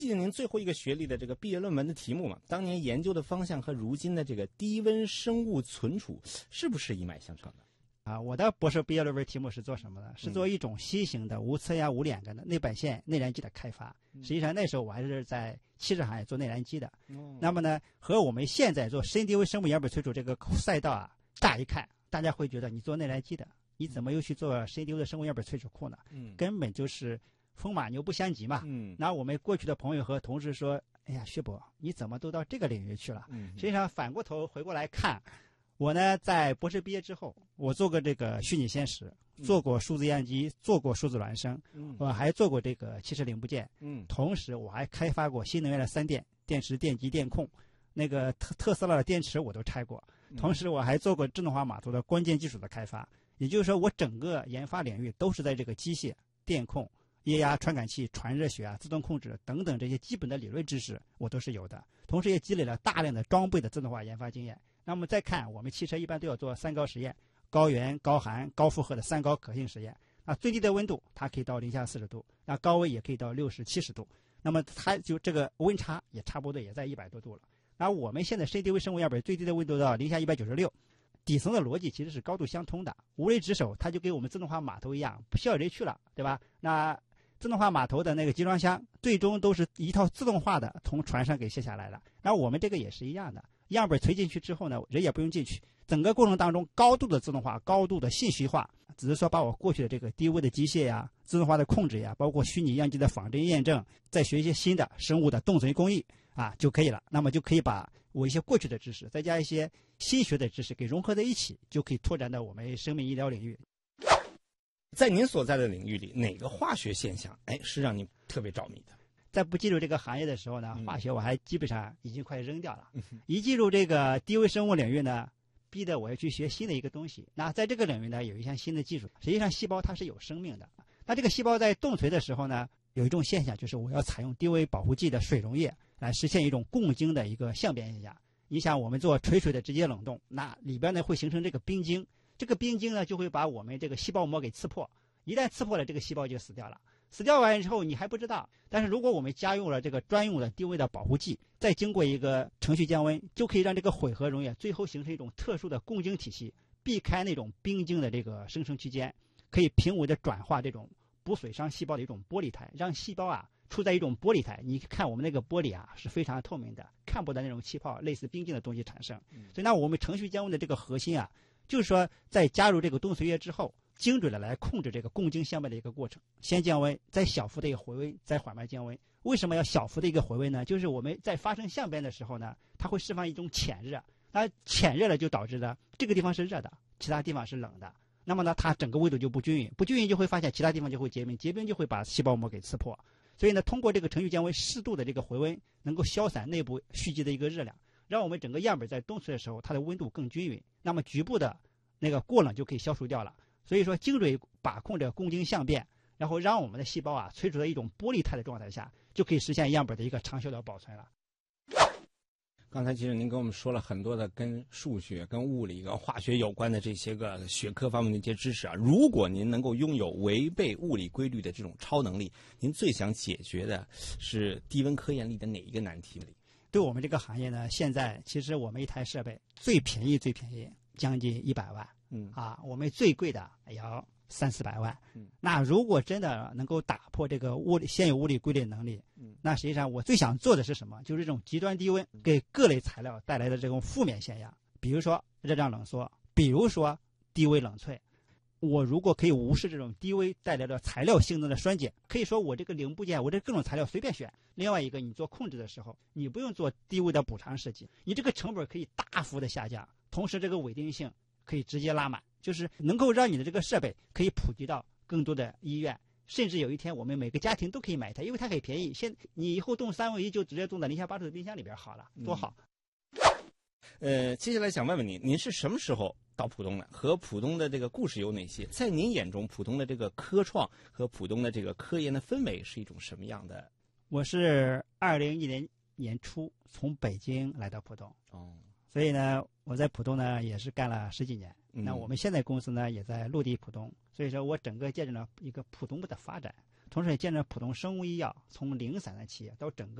记得您最后一个学历的这个毕业论文的题目嘛，当年研究的方向和如今的这个低温生物存储是不是一脉相承的？ 我的博士毕业论文题目是做什么的？是做一种新型的无呲压无脸的内板线内燃机的开发。实际上那时候我还是在汽车行业做内燃机的。那么呢，和我们现在做深低温生物样本存储这个赛道啊，乍一看大家会觉得你做内燃机的，你怎么又去做深低温的生物样本存储库呢？根本就是风马牛不相及嘛。那我们过去的朋友和同事说，哎呀，薛博，你怎么都到这个领域去了？实际上反过头回过来看，我呢在博士毕业之后，我做过这个虚拟现实，做过数字样机，做过数字孪生，我还做过这个汽车零部件，同时我还开发过新能源的3电：电池、电机、电控，那个特斯拉的电池我都拆过，同时我还做过自动化码头的关键技术的开发。也就是说，我整个研发领域都是在这个机械、电控、液压传感器、传热学自动控制等等这些基本的理论知识我都是有的，同时也积累了大量的装备的自动化研发经验。那么再看，我们汽车一般都要做3高实验：高原、高寒、高负荷的3高可信实验。那最低的温度它可以到零下40度，那高温也可以到60、70度，那么它就这个温差也差不多也在100多度了。那我们现在深低温生物样本最低的温度到零下196，底层的逻辑其实是高度相通的。无人值守它就跟我们自动化码头一样，不需要人去了，对吧？那自动化码头的那个集装箱最终都是一套自动化的从船上给卸下来了。那我们这个也是一样的，样本存进去之后呢，人也不用进去，整个过程当中高度的自动化，高度的信息化，只是说把我过去的这个低温的机械呀、自动化的控制呀，包括虚拟样机的仿真验证，再学一些新的生物的冻存工艺就可以了。那么就可以把我一些过去的知识再加一些新学的知识给融合在一起，就可以拓展到我们生命医疗领域。 在您所在的领域里，哪个化学现象是让您特别着迷的？ 在不进入这个行业的时候呢，化学我还基本上已经快扔掉了。一进入这个低温生物领域呢，逼得我要去学新的一个东西。那在这个领域呢，有一项新的技术，实际上细胞它是有生命的。那这个细胞在冻存的时候呢，有一种现象，就是我要采用低温保护剂的水溶液来实现一种共晶的一个相变现象。你想我们做垂水的直接冷冻，那里边呢会形成这个冰晶，这个冰晶呢就会把我们这个细胞膜给刺破，一旦刺破了，这个细胞就死掉了。死掉完之后你还不知道，但是如果我们加用了这个专用的低温的保护剂，再经过一个程序降温，就可以让这个混合溶液最后形成一种特殊的共晶体系，避开那种冰晶的这个生成区间，可以平稳的转化这种不损伤细胞的一种玻璃态，让细胞处在一种玻璃态。你看我们那个玻璃是非常透明的，看不到那种气泡类似冰晶的东西产生。所以呢，我们程序降温的这个核心就是说在加入这个冻髓液之后，精准的来控制这个共晶相变的一个过程，先降温，再小幅的一个回温，再缓慢降温。为什么要小幅的一个回温呢？就是我们在发生相变的时候呢，它会释放一种潜热，那潜热了就导致了这个地方是热的，其他地方是冷的，那么呢它整个温度就不均匀，不均匀就会发现其他地方就会结冰，结冰就会把细胞膜给刺破。所以呢，通过这个程序降温适度的这个回温，能够消散内部蓄积的一个热量，让我们整个样本在冻存的时候它的温度更均匀，那么局部的那个过冷就可以消除掉了。所以说精准把控着共晶相变，然后让我们的细胞存储在一种玻璃态的状态下，就可以实现样本的一个长效的保存了。 刚才其实您跟我们说了很多的跟数学、跟物理、跟化学有关的这些个学科方面的一些知识如果您能够拥有违背物理规律的这种超能力，您最想解决的是低温科研里的哪一个难题？ 对我们这个行业呢，现在其实我们一台设备最便宜将近100万。我们最贵的也要300-400万。那如果真的能够打破这个现有物理规律能力，那实际上我最想做的是什么？就是这种极端低温给各类材料带来的这种负面现象，比如说热胀冷缩，比如说低温冷萃。我如果可以无视这种低温带来的材料性能的衰减，可以说我这个零部件，我这各种材料随便选。另外一个，你做控制的时候，你不用做低温的补偿设计，你这个成本可以大幅的下降，同时这个稳定性可以直接拉满，就是能够让你的这个设备可以普及到更多的医院，甚至有一天我们每个家庭都可以买一台，因为它很便宜。你以后冻3文鱼就直接冻在零下80度的冰箱里边好了，多好。 接下来想问问您是什么时候到浦东的？和浦东的这个故事有哪些？在您眼中，浦东的这个科创和浦东的这个科研的氛围是一种什么样的？ 我是2010年初从北京来到浦东。所以呢，我在浦东呢也是干了10几年。那我们现在公司呢也在陆地浦东，所以说我整个见证了一个浦东部的发展。 同时也见证普通生物医药从零散的企业到整个